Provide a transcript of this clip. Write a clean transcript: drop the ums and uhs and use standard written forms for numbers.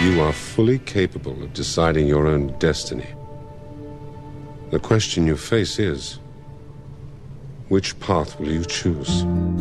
You are fully capable of deciding your own destiny. The question you face is, which path will you choose?